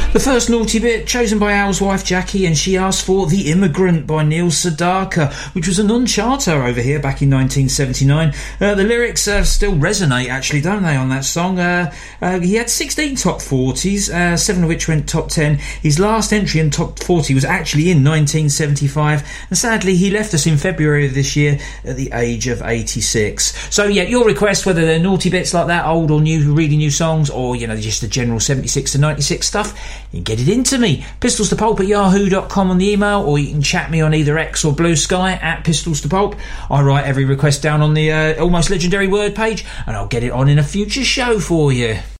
The first naughty bit chosen by Al's wife Jackie, and she asked for The Immigrant by Neil Sedaka, which was a non-charter over here back in 1979. The lyrics still resonate, actually, don't they, on that song? He had 16 top 40s, 7 of which went top 10. His last entry in top 40 was actually in 1975, and sadly he left us in February of this year at the age of 86. So yeah, your request, whether they're naughty bits like that, old or new, really new songs, or just the general 76 to 96 stuff, you can get it into me. pistolstopulp@yahoo.com on the email, or you can chat me on either X or Blue Sky at pistolstopulp. I write every request down on the almost legendary word page, and I'll get it on in a future show for you.